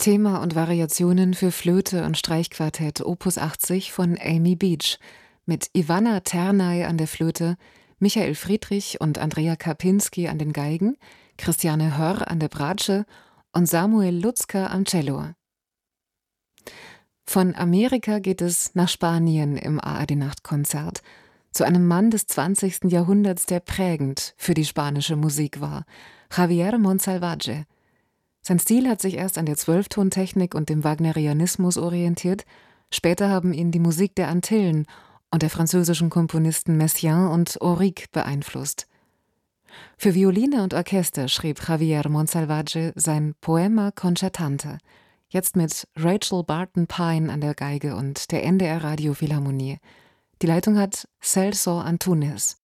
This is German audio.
Thema und Variationen für Flöte und Streichquartett Opus 80 von Amy Beach mit Ivana Ternay an der Flöte, Michael Friedrich und Andrea Karpinski an den Geigen, Christiane Hörr an der Bratsche und Samuel Lutzker am Cello. Von Amerika geht es nach Spanien im ARD-Nachtkonzert, zu einem Mann des 20. Jahrhunderts, der prägend für die spanische Musik war, Javier Monsalvatge. Sein Stil hat sich erst an der Zwölftontechnik und dem Wagnerianismus orientiert, später haben ihn die Musik der Antillen und der französischen Komponisten Messiaen und Auric beeinflusst. Für Violine und Orchester schrieb Javier Monsalvatge sein Poema Concertante, jetzt mit Rachel Barton Pine an der Geige und der NDR Radio Philharmonie. Die Leitung hat Celso Antunes.